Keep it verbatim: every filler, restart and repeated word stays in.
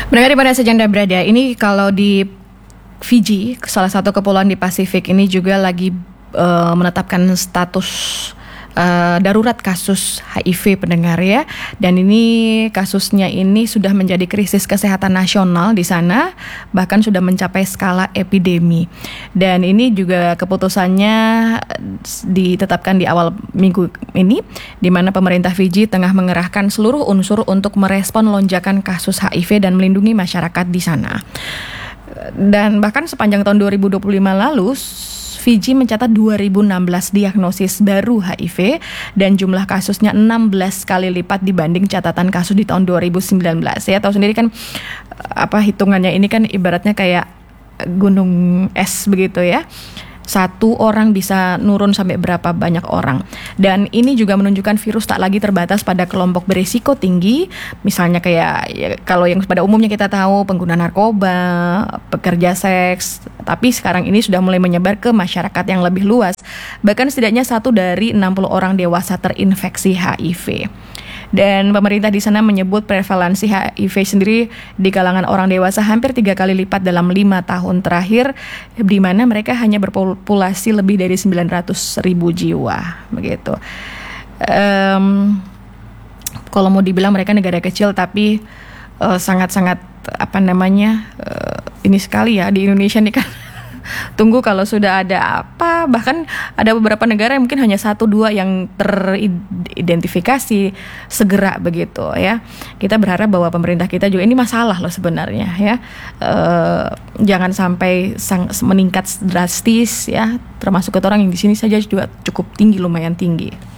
Mendengar pada sejanda berada, ini kalau di Fiji, salah satu kepulauan di Pasifik ini juga lagi uh, menetapkan status uh, darurat kasus H I V pendengar ya. Dan ini kasusnya ini sudah menjadi krisis kesehatan nasional di sana, bahkan sudah mencapai skala epidemi. Dan ini juga keputusannya ditetapkan di awal minggu ini, di mana pemerintah Fiji tengah mengerahkan seluruh unsur untuk merespon lonjakan kasus H I V dan melindungi masyarakat di sana. Dan bahkan sepanjang tahun dua ribu dua puluh lima lalu, Fiji mencatat dua ribu enam belas diagnosis baru H I V dan jumlah kasusnya enam belas kali lipat dibanding catatan kasus di tahun dua ribu sembilan belas. Ya tahu sendiri kan apa hitungannya ini kan ibaratnya kayak gunung es begitu ya. Satu orang bisa nurun sampai berapa banyak orang. Dan ini juga menunjukkan virus tak lagi terbatas pada kelompok berisiko tinggi. Misalnya kayak ya, kalau yang pada umumnya kita tahu pengguna narkoba, pekerja seks. Tapi sekarang ini sudah mulai menyebar ke masyarakat yang lebih luas. Bahkan setidaknya satu dari enam puluh orang dewasa terinfeksi H I V. Dan pemerintah di sana menyebut prevalensi H I V sendiri di kalangan orang dewasa hampir tiga kali lipat dalam lima tahun terakhir, di mana mereka hanya berpopulasi lebih dari sembilan ratus ribu jiwa, begitu. Um, kalau mau dibilang mereka negara kecil, tapi uh, sangat-sangat apa namanya uh, ini sekali ya di Indonesia nih kan. Tunggu kalau sudah ada apa, bahkan ada beberapa negara yang mungkin hanya satu dua yang teridentifikasi segera begitu ya. Kita berharap bahwa pemerintah kita juga ini masalah loh sebenarnya ya. E, jangan sampai sang, meningkat drastis ya. Termasuk ke orang yang di sini saja juga cukup tinggi, lumayan tinggi.